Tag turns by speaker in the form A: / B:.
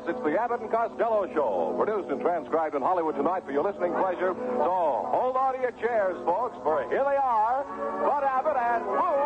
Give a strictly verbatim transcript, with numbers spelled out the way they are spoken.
A: Yes, it's the Abbott and Costello Show, produced and transcribed in Hollywood tonight for your listening pleasure. So hold on to your chairs, folks, for here they are, Bud Abbott and Lou